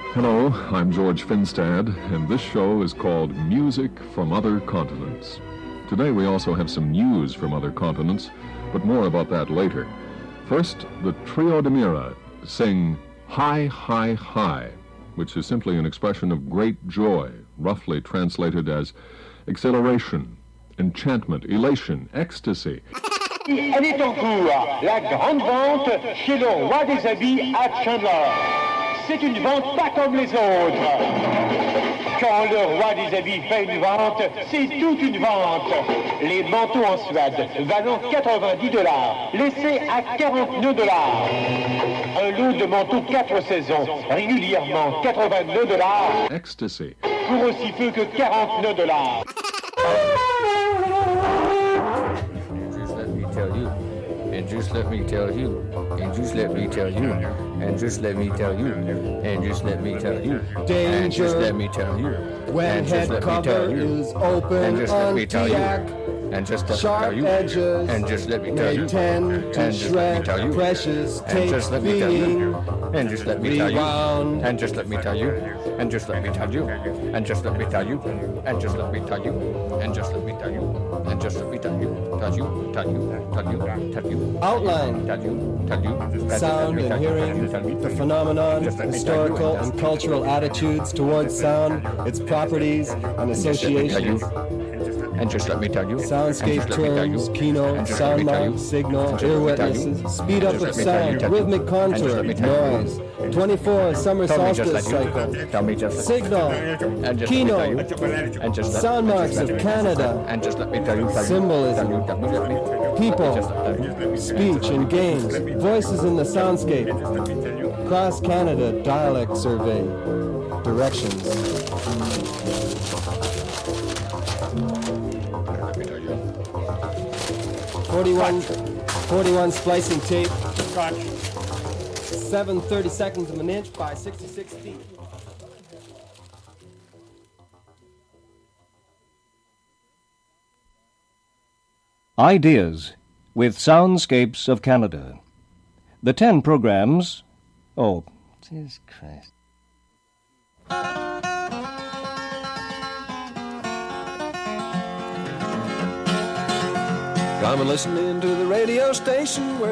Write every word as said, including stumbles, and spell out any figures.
Hello, I'm George Finstad, and this show is called Music from Other Continents. Today we also have some news from other continents, but more about that later. First, the Trio de Mira sing Hi, Hi, Hi, which is simply an expression of great joy, roughly translated as exhilaration, enchantment, elation, ecstasy. Elle est en cours, la grande vente chez le roi des habits à Chandler. C'est une vente pas comme les autres. Quand le roi des habits fait une vente, c'est toute une vente. Les manteaux en Suède valant quatre-vingt-dix dollars, laissés à quarante-neuf dollars. Un lot de manteaux quatre saisons, régulièrement quatre-vingt-deux dollars. Ecstasy. Pour aussi peu que quarante-neuf dollars. And just let me tell you, and just let me tell you, and just let me tell you, and just let me tell you, and just let me tell you, when head cover is open on Tiac, and just let me sharp tell you, edges and just let me tell may you, tend to and just let me shred tell you, precious and tape just let me tell being you, and just let me tell you, rewound. and just let me tell you, and just let me tell you, and just let me tell you, and just let me tell you, and just let me tell you, and just let me tell you, tell you, tell you, tell you, tell you, Outline, tell you, tell you, sound and hearing, the phenomenon, historical and cultural attitudes towards sound, its properties and associations, and just let me tell you, soundscape terms, keynote, sound mark, signal, ear witnesses, speed up of sound, rhythmic contour, noise, twenty-four summer solstice cycle, signal, keynote, sound marks of Canada, and just let me tell you, symbolism, people, speech and games, voices in the soundscape, Cross Canada dialect survey, directions. forty-one, forty-one splicing tape. seven thirty seconds of an inch by sixty-six feet. Ideas with Soundscapes of Canada. The ten programs... Oh, Jesus Christ. Come and listen in to the radio station where